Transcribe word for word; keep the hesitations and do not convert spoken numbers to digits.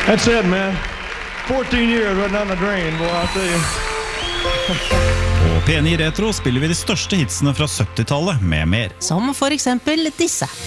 That's it, man. fourteen years right down the drain, boy, I'll tell you. På P ni Retro spiller vi de største hitsene fra syttitallet med mer. Som for eksempel disse.